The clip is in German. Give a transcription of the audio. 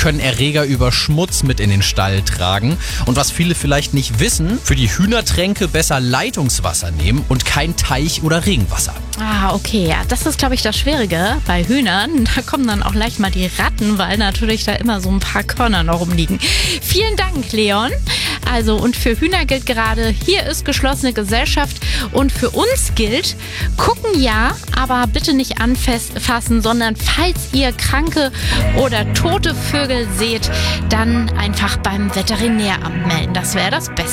können Erreger über Schmutz mit in den Stall tragen. Und was viele vielleicht nicht wissen, für die Hühnertränke besser Leitungswasser nehmen und kein Teich- oder Regenwasser. Ah, okay. Ja, das ist, glaube ich, das Schwierige bei Hühnern. Da kommen dann auch leicht mal die Ratten, weil natürlich da immer so ein paar Körner noch rumliegen. Vielen Dank, Leon. Also, und für Hühner gilt gerade, hier ist geschlossene Gesellschaft. Und für uns gilt, gucken ja, aber bitte nicht anfassen, sondern falls ihr kranke oder tote Vögel seht, dann einfach beim Veterinäramt melden. Das wäre das Beste.